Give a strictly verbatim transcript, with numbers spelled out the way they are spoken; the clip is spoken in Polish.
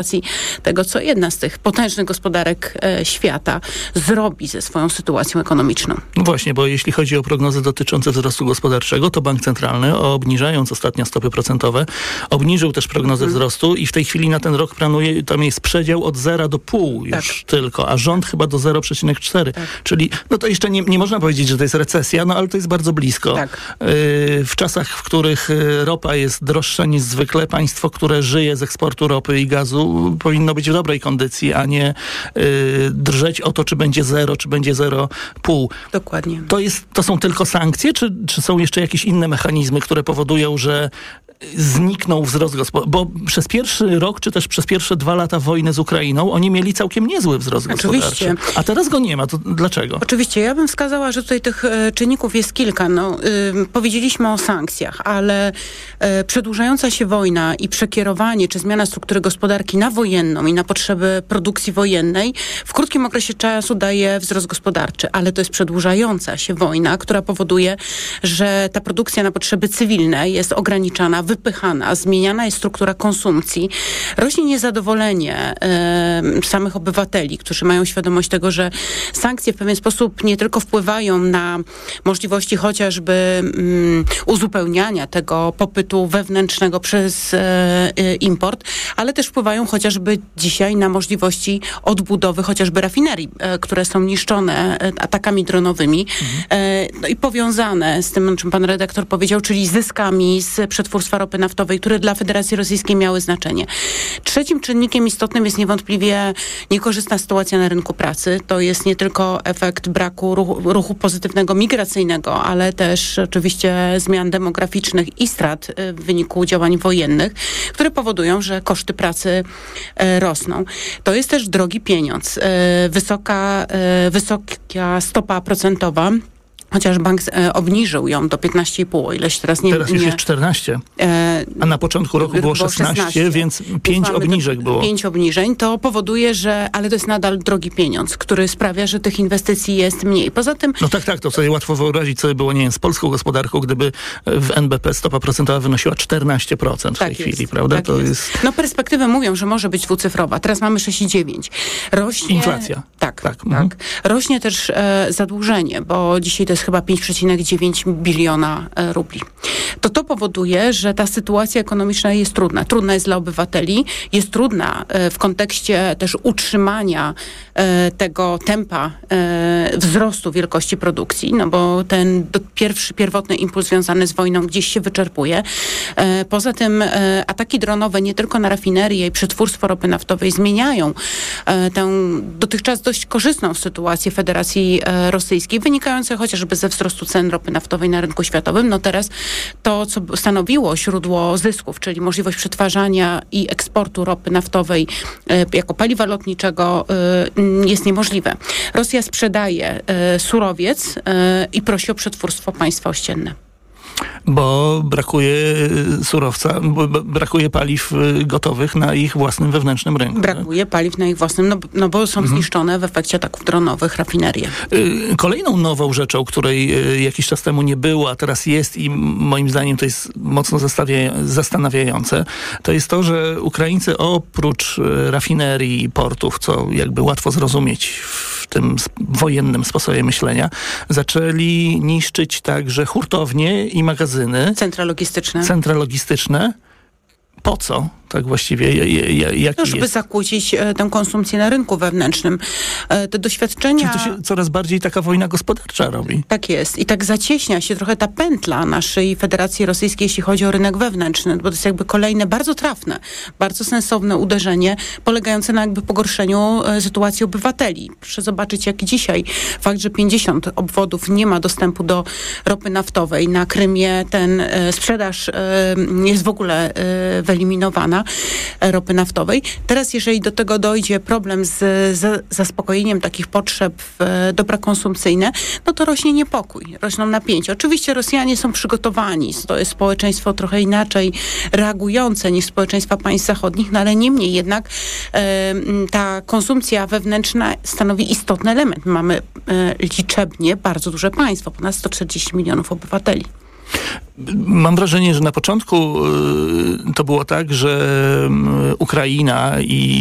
tego, co jedna z tych potężnych gospodarek e, świata zrobi ze swoją sytuacją ekonomiczną. No właśnie, bo jeśli chodzi o prognozy dotyczące wzrostu gospodarczego, to Bank Centralny, obniżając ostatnio stopy procentowe, obniżył też prognozę hmm. wzrostu i w tej chwili na ten rok planuje, tam jest przedział od zera do pół już tak. tylko, a rząd chyba do zero przecinek cztery. Tak. Czyli, no to jeszcze nie, nie można powiedzieć, że to jest recesja, no ale to jest bardzo blisko. Tak. Yy, w czasach, w których ropa jest droższa niż zwykle, państwo, które żyje z eksportu ropy i gazu, powinno być w dobrej kondycji, a nie yy, drżeć o to, czy będzie zero, czy będzie zero pół. Dokładnie. To, jest, to są tylko sankcje, czy, czy są jeszcze jakieś inne mechanizmy, które powodują, że zniknął wzrost gospodarczy? Bo przez pierwszy rok, czy też przez pierwsze dwa lata wojny z Ukrainą, oni mieli całkiem niezły wzrost Oczywiście. gospodarczy. A teraz go nie ma. To dlaczego? Oczywiście. Ja bym wskazała, że tutaj tych e, czynników jest kilka. No, y, powiedzieliśmy o sankcjach, ale y, przedłużająca się wojna i przekierowanie, czy zmiana struktury gospodarki na wojenną i na potrzeby produkcji wojennej w krótkim okresie czasu daje wzrost gospodarczy, ale to jest przedłużająca się wojna, która powoduje, że ta produkcja na potrzeby cywilne jest ograniczana, wypychana, zmieniana jest struktura konsumpcji. Rośnie niezadowolenie y, samych obywateli, którzy mają świadomość tego, że sankcje w pewien sposób nie tylko wpływają na możliwości chociażby mm, uzupełniania tego popytu wewnętrznego przez e, e, import, ale też wpływają chociażby dzisiaj na możliwości odbudowy chociażby rafinerii, e, które są niszczone e, atakami dronowymi mhm. e, no i powiązane z tym, o czym pan redaktor powiedział, czyli zyskami z przetwórstwa ropy naftowej, które dla Federacji Rosyjskiej miały znaczenie. Trzecim czynnikiem istotnym jest niewątpliwie niekorzystna sytuacja na rynku pracy. To jest nie tylko efekt braku ruchu, ruchu pozytywnego migracyjnego, ale też oczywiście zmian demograficznych i strat w wyniku działań wojennych, które powodują, że koszty pracy e, rosną. To jest też drogi pieniądz. E, wysoka, e, wysoka stopa procentowa, chociaż bank e, obniżył ją do piętnaście i pół, o ileś teraz nie... Teraz już nie, jest czternaście, e, a na początku roku było szesnaście, szesnaście, więc pięć obniżek było. Pięć obniżeń, to powoduje, że... Ale to jest nadal drogi pieniądz, który sprawia, że tych inwestycji jest mniej. Poza tym... No tak, tak, to sobie łatwo wyobrazić, co by było, nie wiem, z polską gospodarką, gdyby w N B P stopa procentowa wynosiła czternaście procent w tak tej jest, chwili, prawda? Tak to jest. jest... No perspektywy mówią, że może być dwucyfrowa. Teraz mamy sześć przecinek dziewięć. Rośnie... Inflacja. Tak, tak. tak. Mhm. Rośnie też e, zadłużenie, bo dzisiaj to jest chyba pięć przecinek dziewięć biliona e, rubli. To to powoduje, że ta sytuacja ekonomiczna jest trudna. Trudna jest dla obywateli, jest trudna e, w kontekście też utrzymania e, tego tempa e, wzrostu wielkości produkcji, no bo ten do, pierwszy, pierwotny impuls związany z wojną gdzieś się wyczerpuje. E, poza tym e, ataki dronowe nie tylko na rafinerię i przetwórstwo ropy naftowej zmieniają e, tę dotychczas dość korzystną sytuację Federacji e, Rosyjskiej, wynikającą chociażby ze wzrostu cen ropy naftowej na rynku światowym. No teraz to, co stanowiło źródło zysków, czyli możliwość przetwarzania i eksportu ropy naftowej e, jako paliwa lotniczego e, jest niemożliwe. Rosja sprzedaje e, surowiec e, i prosi o przetwórstwo państwa ościenne. Bo brakuje surowca, bo brakuje paliw gotowych na ich własnym wewnętrznym rynku. Brakuje paliw na ich własnym, no, no bo są mhm. zniszczone w efekcie ataków dronowych rafinerie. Kolejną nową rzeczą, której jakiś czas temu nie było, a teraz jest i moim zdaniem to jest mocno zastanawiające, to jest to, że Ukraińcy oprócz rafinerii i portów, co jakby łatwo zrozumieć w tym wojennym sposobie myślenia, zaczęli niszczyć także hurtownie i magazyny. Centra logistyczne. Centra logistyczne. Po co? Tak właściwie, jaki no, żeby jest? zakłócić e, tę konsumpcję na rynku wewnętrznym. E, te doświadczenia... Czyli to się coraz bardziej taka wojna gospodarcza robi. Tak jest. I tak zacieśnia się trochę ta pętla naszej Federacji Rosyjskiej, jeśli chodzi o rynek wewnętrzny, bo to jest jakby kolejne bardzo trafne, bardzo sensowne uderzenie, polegające na jakby pogorszeniu e, sytuacji obywateli. Proszę zobaczyć, jak dzisiaj fakt, że pięćdziesiąt obwodów nie ma dostępu do ropy naftowej. Na Krymie ten e, sprzedaż e, jest w ogóle e, wyeliminowana. Ropy naftowej. Teraz, jeżeli do tego dojdzie problem z, z zaspokojeniem takich potrzeb w dobra konsumpcyjne, no to rośnie niepokój, rosną napięcia. Oczywiście Rosjanie są przygotowani, to jest społeczeństwo trochę inaczej reagujące niż społeczeństwa państw zachodnich, no ale niemniej jednak e, ta konsumpcja wewnętrzna stanowi istotny element. Mamy e, liczebnie bardzo duże państwo, ponad sto czterdzieści milionów obywateli. Mam wrażenie, że na początku to było tak, że Ukraina i